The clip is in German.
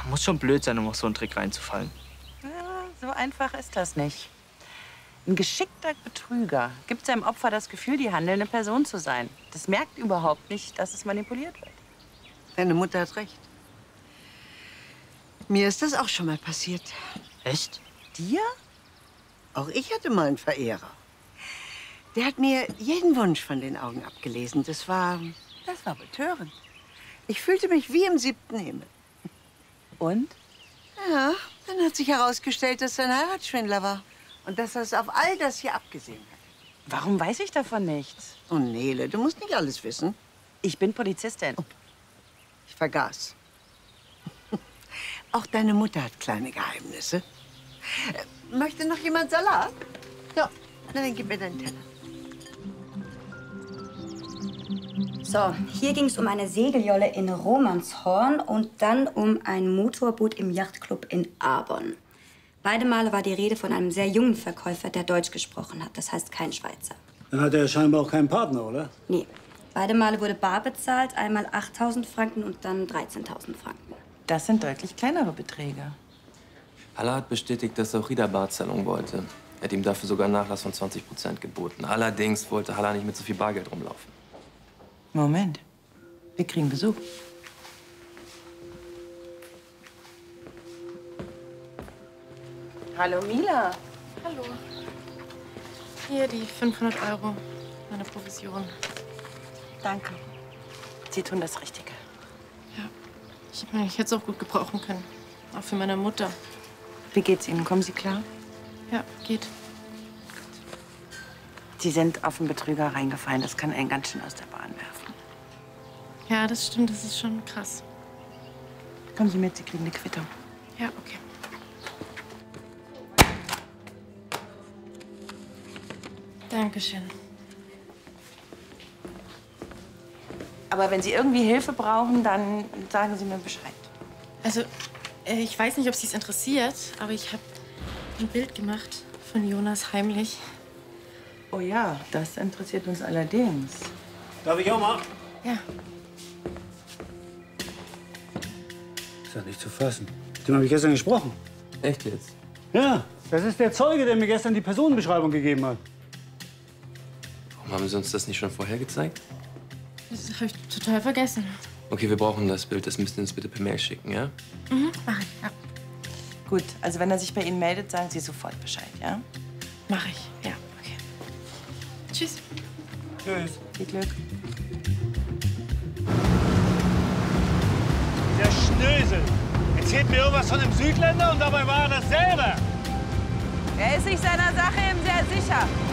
Muss schon blöd sein, um auf so einen Trick reinzufallen. Ja, so einfach ist das nicht. Ein geschickter Betrüger gibt seinem Opfer das Gefühl, die handelnde Person zu sein. Das merkt überhaupt nicht, dass es manipuliert wird. Deine Mutter hat recht. Mir ist das auch schon mal passiert. Echt? Dir? Auch ich hatte mal einen Verehrer. Der hat mir jeden Wunsch von den Augen abgelesen. Das war betörend. Ich fühlte mich wie im 7. Himmel. Und? Ja, dann hat sich herausgestellt, dass er ein Heiratsschwindler war. Und dass er es auf all das hier abgesehen hat. Warum weiß ich davon nichts? Oh, Nele, du musst nicht alles wissen. Ich bin Polizistin. Ich vergaß. Auch deine Mutter hat kleine Geheimnisse. Möchte noch jemand Salat? Ja, na, dann gib mir deinen Teller. So, hier ging es um eine Segeljolle in Romanshorn und dann um ein Motorboot im Yachtclub in Arbon. Beide Male war die Rede von einem sehr jungen Verkäufer, der Deutsch gesprochen hat. Das heißt kein Schweizer. Dann hat er scheinbar auch keinen Partner, oder? Nee. Beide Male wurde bar bezahlt, einmal 8.000 Franken und dann 13.000 Franken. Das sind deutlich kleinere Beträge. Haller hat bestätigt, dass auch Rida Barzahlung wollte. Er hat ihm dafür sogar einen Nachlass von 20% geboten. Allerdings wollte Haller nicht mit so viel Bargeld rumlaufen. Moment. Wir kriegen Besuch. Hallo, Mila. Hallo. Hier die 500 €, meine Provision. Danke. Sie tun das Richtige. Ja, ich hätte es auch gut gebrauchen können. Auch für meine Mutter. Wie geht's Ihnen? Kommen Sie klar? Ja, geht. Sie sind auf einen Betrüger reingefallen. Das kann einen ganz schön aus der Bahn werfen. Ja, das stimmt. Das ist schon krass. Kommen Sie mit, Sie kriegen eine Quittung. Ja, okay. Dankeschön. Aber wenn Sie irgendwie Hilfe brauchen, dann sagen Sie mir Bescheid. Also, ich weiß nicht, ob Sie es interessiert, aber ich habe ein Bild gemacht von Jonas heimlich. Oh ja, das interessiert uns allerdings. Darf ich auch mal? Ja. Ist ja nicht zu fassen. Mit dem habe ich gestern gesprochen. Echt jetzt? Ja, das ist der Zeuge, der mir gestern die Personenbeschreibung gegeben hat. Warum haben Sie uns das nicht schon vorher gezeigt? Das habe ich total vergessen. Okay, wir brauchen das Bild. Das müsst ihr uns bitte per Mail schicken, ja? Mhm, mach ich. Ja, Gut, also wenn er sich bei Ihnen meldet, sagen Sie sofort Bescheid, ja? mach ich. Ja, okay. Tschüss. Tschüss. Viel Glück. Der Schnösel erzählt mir irgendwas von einem Südländer und dabei war er dasselbe. Er ist sich seiner Sache eben sehr sicher.